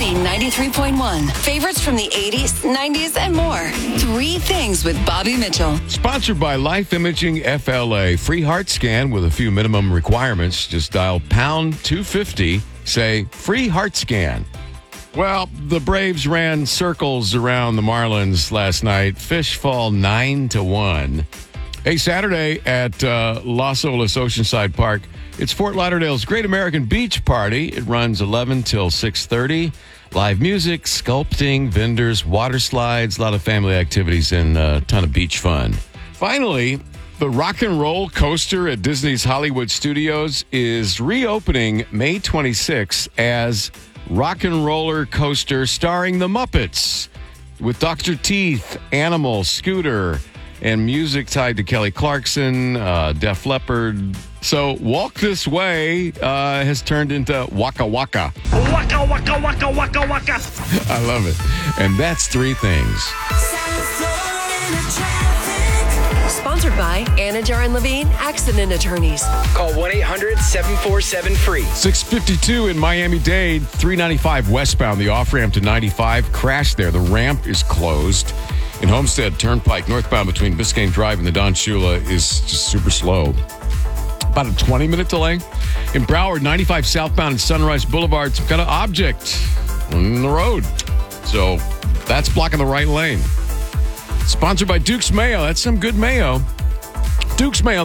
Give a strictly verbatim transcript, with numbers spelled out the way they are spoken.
B ninety-three point one. Favorites from the eighties, nineties, and more. Three Things with Bobby Mitchell. Sponsored by Life Imaging F L A. Free heart scan with a few minimum requirements. Just dial pound two fifty. Say free heart scan. Well, the Braves ran circles around the Marlins last night. Fish fall nine to one. Hey, Saturday at uh, Los Olas Oceanside Park, it's Fort Lauderdale's Great American Beach Party. It runs eleven till six thirty. Live music, sculpting, vendors, water slides, a lot of family activities, and a ton of beach fun. Finally, the Rock and Roll Coaster at Disney's Hollywood Studios is reopening May twenty-sixth as Rock and Roller Coaster starring the Muppets with Doctor Teeth, Animal, Scooter, and music tied to Kelly Clarkson, uh, Def Leppard. So Walk This Way uh, has turned into Waka Waka. Waka, waka, waka, waka, waka. I love it. And that's Three Things. Sponsored by Anna Jar and Levine Accident Attorneys. Call one eight hundred seven four seven free. six fifty-two in Miami-Dade, three ninety-five westbound. The off-ramp to ninety-five crashed there. The ramp is closed. In Homestead Turnpike, northbound between Biscayne Drive and the Don Shula is just super slow. About a twenty-minute delay. In Broward, ninety-five southbound and Sunrise Boulevard, some kind of object on the road. So that's blocking the right lane. Sponsored by Duke's Mayo. That's some good mayo. Duke's Mayo.